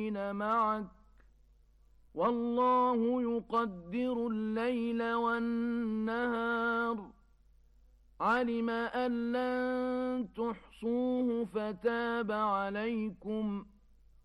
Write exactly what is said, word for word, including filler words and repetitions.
معك والله يقدر الليل والنهار علم أن لن تحصوه فتاب عليكم